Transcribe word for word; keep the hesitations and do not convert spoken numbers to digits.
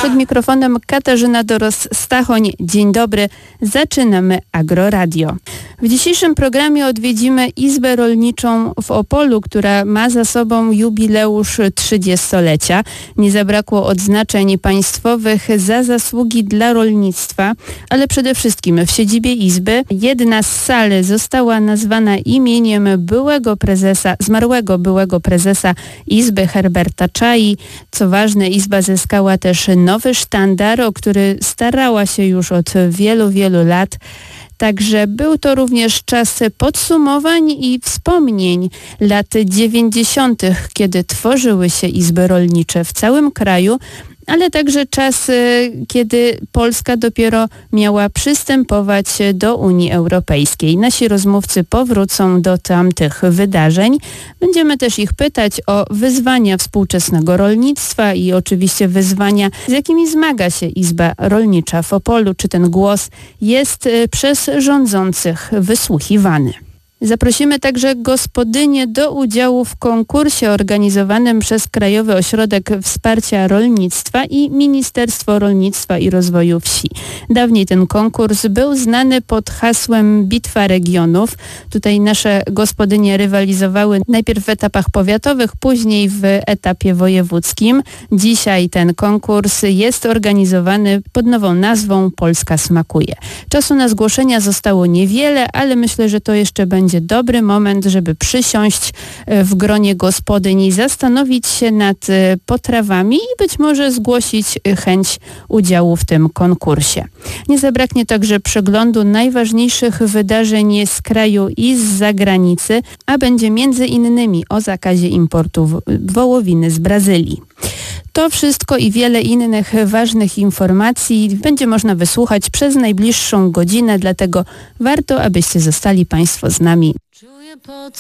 Przed mikrofonem Katarzyna Doros-Stachoń. Dzień dobry. Zaczynamy Agroradio. W dzisiejszym programie odwiedzimy Izbę Rolniczą w Opolu, która ma za sobą jubileusz trzydziestolecia. Nie zabrakło odznaczeń państwowych za zasługi dla rolnictwa, ale przede wszystkim w siedzibie Izby jedna z sal została nazwana imieniem byłego prezesa, zmarłego byłego prezesa Izby Herberta Czai. Co ważne, Izba zyskała też nowy sztandar, o który starała się już od wielu, wielu lat. Także był to również czas podsumowań i wspomnień lat dziewięćdziesiątych, kiedy tworzyły się izby rolnicze w całym kraju, ale także czas, kiedy Polska dopiero miała przystępować do Unii Europejskiej. Nasi rozmówcy powrócą do tamtych wydarzeń. Będziemy też ich pytać o wyzwania współczesnego rolnictwa i oczywiście wyzwania, z jakimi zmaga się Izba Rolnicza w Opolu. Czy ten głos jest przez rządzących wysłuchiwany? Zaprosimy także gospodynię do udziału w konkursie organizowanym przez Krajowy Ośrodek Wsparcia Rolnictwa i Ministerstwo Rolnictwa i Rozwoju Wsi. Dawniej ten konkurs był znany pod hasłem Bitwa Regionów. Tutaj nasze gospodynie rywalizowały najpierw w etapach powiatowych, później w etapie wojewódzkim. Dzisiaj ten konkurs jest organizowany pod nową nazwą Polska smakuje. Czasu na zgłoszenia zostało niewiele, ale myślę, że to jeszcze będzie Będzie dobry moment, żeby przysiąść w gronie gospodyń i zastanowić się nad potrawami i być może zgłosić chęć udziału w tym konkursie. Nie zabraknie także przeglądu najważniejszych wydarzeń z kraju i z zagranicy, a będzie między innymi o zakazie importu wołowiny z Brazylii. To wszystko i wiele innych ważnych informacji będzie można wysłuchać przez najbliższą godzinę, dlatego warto, abyście zostali Państwo z nami. Czuję pod